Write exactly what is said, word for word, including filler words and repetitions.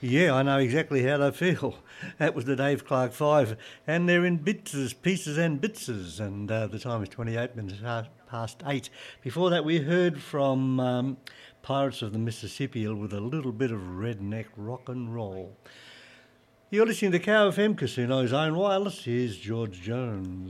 Yeah, I know exactly how they feel. That was the Dave Clark Five, and they're in bitses, pieces and bitses, and uh, the time is twenty-eight minutes past eight. Before that, we heard from um, Pirates of the Mississippi with a little bit of redneck rock and roll. You're listening to Cow F M Casino's Own Wireless. Here's George Jones.